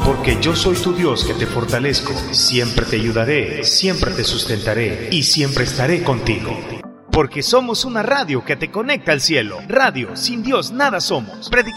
Porque yo soy tu Dios que te fortalezco, siempre te ayudaré, siempre te sustentaré y siempre estaré contigo. Porque somos una radio que te conecta al cielo. Radio, sin Dios nada somos.